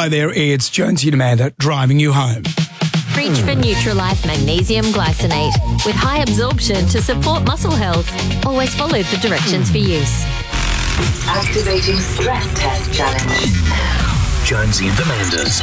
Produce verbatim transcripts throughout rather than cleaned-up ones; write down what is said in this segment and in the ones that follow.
Hi there, it's Jonesy and Amanda driving you home. Reach for Nutralife Magnesium Glycinate with high absorption to support muscle health. Always follow the directions for use. Activating stress test challenge. Jonesy and Amanda's.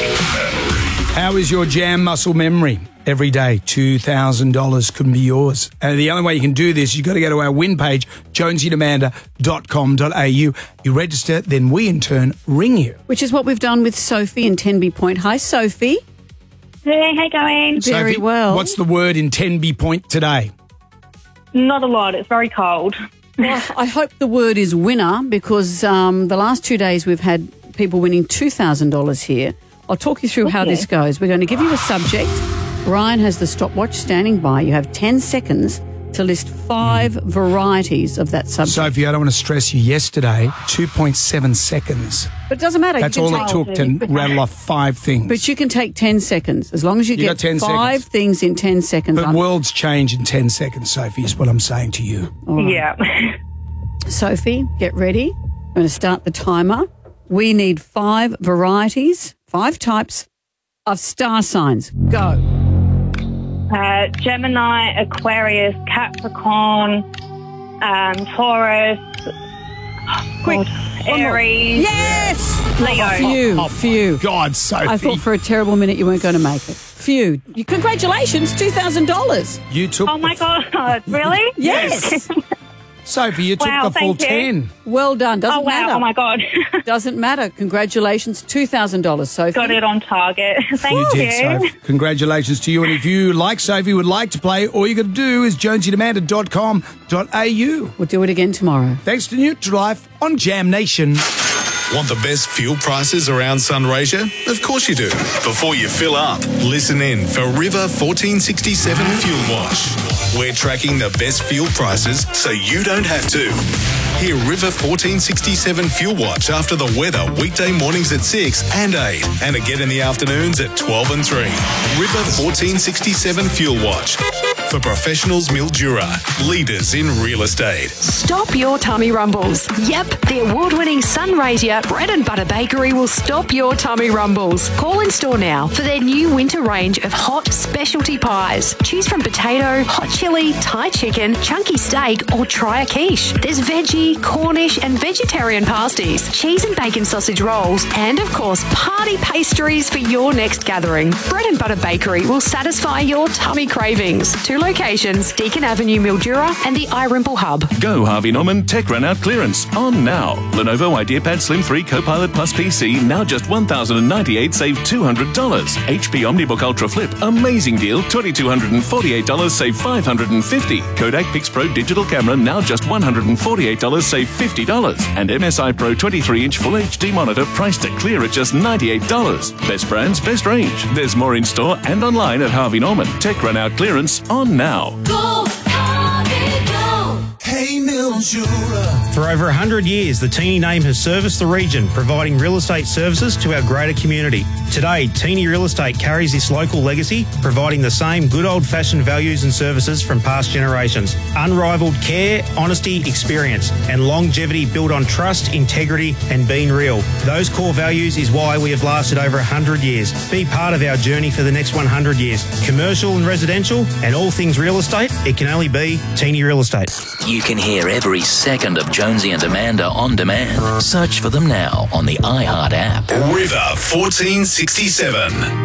How is your jam muscle memory? Every day, two thousand dollars could be yours. And the only way you can do this, you've got to go to our win page, jonesy and amanda dot com dot a u. You register, then we in turn ring you. Which is what we've done with Sophie in Tenby Point. Hi, Sophie. Hey, how you going? Very Sophie, well. What's the word in Tenby Point today? Not a lot. It's very cold. Well, I hope the word is winner because um, the last two days we've had people winning two thousand dollars here. I'll talk you through how this goes. We're going to give you a subject. Ryan has the stopwatch standing by. You have ten seconds to list five mm. varieties of that subject. Sophie, I don't want to stress you. Yesterday, two point seven seconds. But it doesn't matter. That's you can all it took to rattle off five things. But you can take ten seconds. As long as you, you get ten five seconds. things in ten seconds. But I'm... worlds change in ten seconds, Sophie, is what I'm saying to you. Right. Yeah. Sophie, get ready. I'm going to start the timer. We need five varieties, five types of star signs. Go. Uh, Gemini, Aquarius, Capricorn, um, Taurus, Quick. God, Aries. Yes! Leo. Phew, Oh, phew. God, Sophie. I thought for a terrible minute you weren't going to make it. Phew. You- Congratulations, two thousand dollars. You took Oh, my God. Really? Yes. Sophie, you took Wow, the full thank you. ten. Well done. Doesn't Oh, wow. matter. Oh, my God. Doesn't matter. Congratulations, two thousand dollars, Sophie. Got it on target. Thank You you. did, Sophie. Congratulations to you. And if you, like Sophie, would like to play, all you got to do is jonesy and amanda dot com dot a u. We'll do it again tomorrow. Thanks to Nutrilife on Jam Nation. Want the best fuel prices around Sunraysia? Of course you do. Before you fill up, listen in for River fourteen sixty-seven Fuel Watch. We're tracking the best fuel prices so you don't have to. Hear River fourteen sixty-seven Fuel Watch after the weather weekday mornings at six and eight and again in the afternoons at twelve and three. River fourteen sixty-seven Fuel Watch. For professionals Mildura, leaders in real estate. Stop your tummy rumbles. Yep, the award-winning Sunraysia Bread and Butter Bakery will stop your tummy rumbles. Call in store now for their new winter range of hot specialty pies. Choose from potato, hot chili, Thai chicken, chunky steak, or try a quiche. There's veggie, Cornish, and vegetarian pasties, cheese and bacon sausage rolls, and of course, party pastries for your next gathering. Bread and Butter Bakery will satisfy your tummy cravings. Two locations, Deakin Avenue, Mildura, and the iRimple Hub. Go Harvey Norman Tech Run Out Clearance on now. Lenovo IdeaPad Slim three Copilot Plus P C now just one thousand ninety-eight dollars, save two hundred dollars. H P OmniBook Ultra Flip, amazing deal, two thousand two hundred forty-eight dollars, save five hundred fifty dollars. Kodak PixPro Digital Camera now just one hundred forty-eight dollars, save fifty dollars. And M S I Pro twenty-three inch Full H D monitor priced at clear at just ninety-eight dollars. Best brands, best range. There's more in store and online at Harvey Norman. Tech Run Out Clearance on now. Go, Harvey, go. Hey, Mildura. For over one hundred years, the Teeny name has serviced the region, providing real estate services to our greater community. Today, Teeny Real Estate carries this local legacy, providing the same good old-fashioned values and services from past generations. Unrivaled care, honesty, experience, and longevity built on trust, integrity, and being real. Those core values is why we have lasted over one hundred years. Be part of our journey for the next one hundred years. Commercial and residential, and all things real estate, it can only be Teeny Real Estate. You can hear every second of Jonesy and Amanda on demand. Search for them now on the iHeart app. River fourteen sixty-seven.